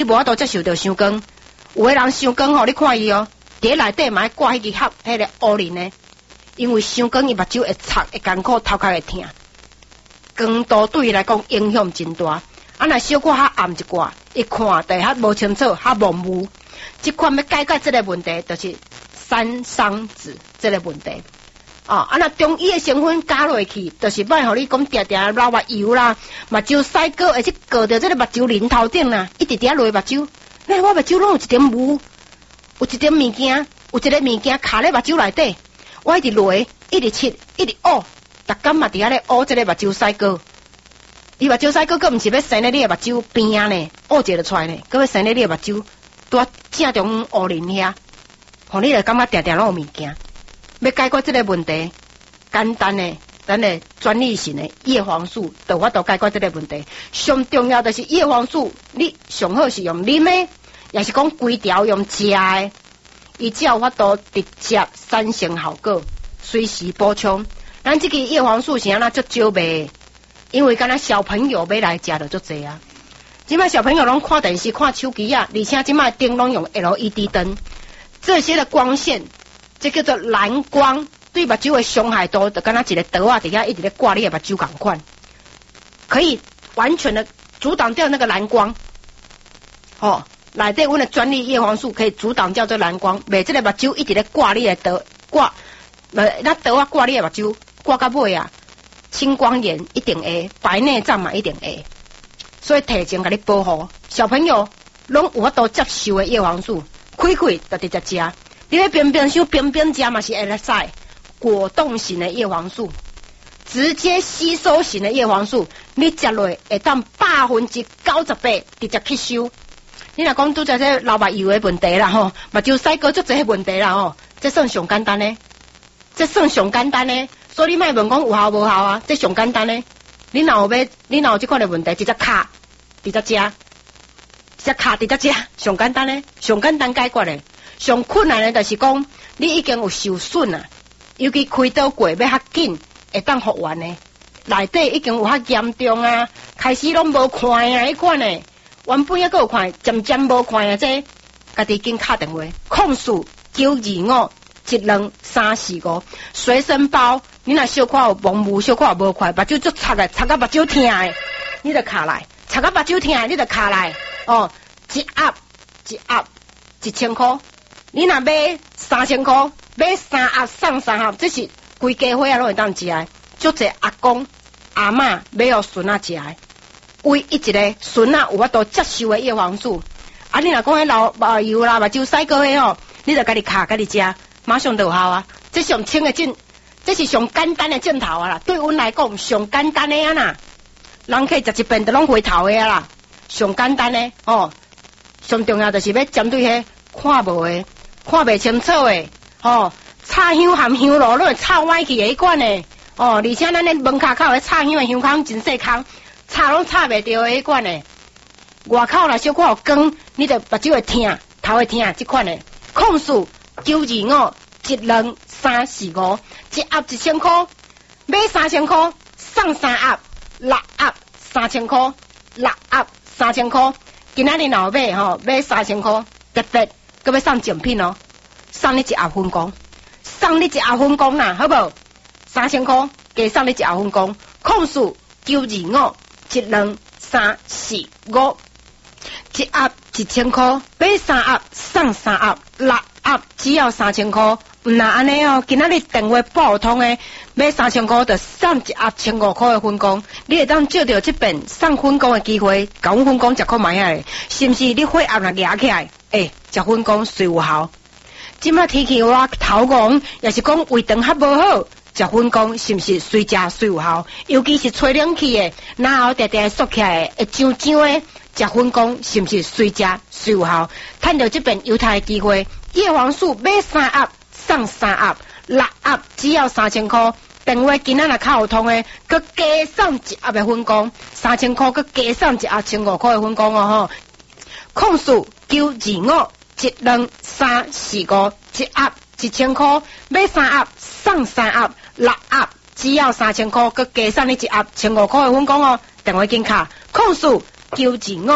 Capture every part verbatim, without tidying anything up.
你无法度接受到伤光。有个人伤光吼，你看伊哦，伫内底嘛挂迄个盒，迄个乌磷呢，因为伤光伊目睭会擦会艰苦，头壳会痛，光度对伊来讲影响真大。啊，若小可较暗一寡，一看就较无清楚，较模糊。即款要解决这个问题，就是三伤子这个问题。哦，啊，若中医的成分加落去，就是莫互你讲定定流目油啦，目睭洗过，而且过着这个目睭鳞头顶啦，一直直落目睭。那我目睭拢有一点雾，有一点物件，有一个物件卡咧目睭内底，我一直落，一直切，一直乌，逐工嘛伫遐咧乌这个目睭洗过。伊目睭洗过，佮毋是要生咧你的目睭边啊呢，乌一个出来呢，佮要生咧你的目睭拄正中乌鳞遐，互你就感觉定定拢有物件。要解决这个问题，简单的，咱的专利型的叶黄素，就法度解决这个问题。上重要的是叶黄素，你上好是用啉的，也是讲规条用食的，伊只有法度直接产生效果，随时补充。咱这个叶黄素是安那足少卖。因为敢若小朋友要来食就足济啊！即摆小朋友拢看电视、看手机啊，而且即摆灯拢用 L E D 灯，这些的光线，这叫做蓝光，对目睭的伤害度，就敢若一个刀啊，底下一直咧挂你的目睭共款，可以完全的阻挡掉那个蓝光。哦，内底阮的专利叶黄素可以阻挡掉这蓝光，袂即个目睭一直咧挂你的刀，挂，呃，那刀啊挂你的目睭，挂到尾啊。青光眼一定会，白内障嘛一定会，所以提前甲你保护。小朋友拢有法度接受的叶黄素，开开就直接食。你要边边想边边食嘛是会来使。果冻型的叶黄素，直接吸收型的叶黄素，你食落会当百分之九十八直接吸收。你若讲拄则这流目油的问题啦吼，目睭洗过足这些问题啦吼，这算上简单的，这算上简单的。所以你莫问讲有效无效啊，这上简单呢。你若有要，你若有这款的问题，直接卡，直接食，直接卡，直接食，上简单呢，上简单解决的。上困难的就是讲，你已经有受损啊，尤其开刀过要较紧，会当复原的。内底已经有较严重啊，开始拢无看啊，迄款的，原本还佫有看，渐渐无看啊，这家己紧敲电话，控诉九二五一两三四五随身包。你若小可有模糊，小可有无快，目睭足擦的，擦到目睭疼的，你就卡来；擦到目睭疼的，你就卡来。哦，一盒一盒一千块，你若买三千块，买三盒送三盒，这是规家伙啊拢会当食的。足侪阿公阿嬷要互孙仔食的，唯一一个孙仔有法度接受的叶黄素。啊，你若讲迄老目油啦、目睭洗过迄吼，你就家己卡家己食，马上就有效啊！这上轻的症。这是上简单的镜头啊啦，对阮来讲上简单的啊啦，人可以食一遍就拢回头的啊啦，上简单的哦。上重要就是要针对迄看无的、看袂清楚的哦，插香含香炉拢会插歪去的迄款的哦，而且咱咧门口口的插香的香孔真细孔，插拢插袂着的迄款的。外口若小可有光，你就目睭会疼，头会疼，即款的控诉九二五一两三四五。一盒一千块，买三千块，送三盒，六盒三千块，六盒三千块。今仔日若有买吼，买三千块，特别佮要送奖品哦，送你一盒粉光，送你一盒粉光啦，好不？三千块，加送你一盒粉光，控诉九二五一两三四五，一盒一千块，买三盒送三盒，六盒只要三千块。那安尼哦，今仔日电话拨通诶，买三千块就送一盒千五块诶粉光，你会当借着这边送粉光诶机会，甲阮粉光食看卖啊咧，是毋是？你血压若压起来，诶，食粉光最有效。即摆天气热头戆，也是讲胃肠较无好，食粉光是毋是随食随有效？尤其是吹冷气诶，然后定定缩起来会痒痒诶，食粉光是毋是随食随有效？趁着这边犹太机会，叶黄素买三盒。送三盒，六盒只要三千块。电话今仔日较有通诶，佮加送一盒的粉光，三千块佮加送一盒千五块的粉光哦吼。控诉九二五一两三四五，一盒一千块，买三盒送三盒，六盒只要三千块，佮加送你一盒千五块的粉光哦。电话紧卡，控诉九二五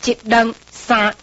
一、两、三、